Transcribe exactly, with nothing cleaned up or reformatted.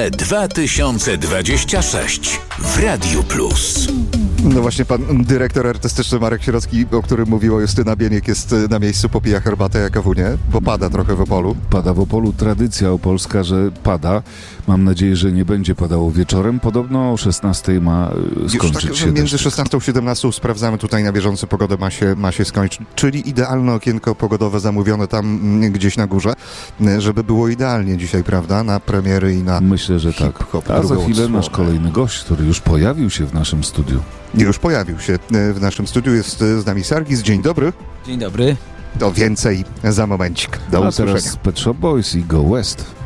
dwa tysiące dwadzieścia sześć w Radiu Plus. No właśnie pan dyrektor artystyczny Marek Sierocki, o którym mówiła Justyna Bieniek, jest na miejscu, popija herbatę jak kawunię, bo pada trochę w Opolu. Pada w Opolu, tradycja opolska, że pada. Mam nadzieję, że nie będzie padało wieczorem. Podobno o szesnastej ma skończyć Już tak, się między deszczyk. szesnastą a siedemnastą sprawdzamy tutaj na bieżąco, pogodę ma się, ma się skończyć, czyli idealne okienko pogodowe zamówione tam mm, gdzieś na górze, żeby było idealnie dzisiaj, prawda, na premiery i na Myślę, że tak. hip-hop A za drugą chwilę nasz odsłonę. kolejny gość, który już pojawił się w naszym studiu. Już pojawił się w naszym studiu, jest z nami Sargis. Dzień dobry. Dzień dobry. To więcej za momencik. Do A usłyszenia. teraz Pet Shop Boys i Go West.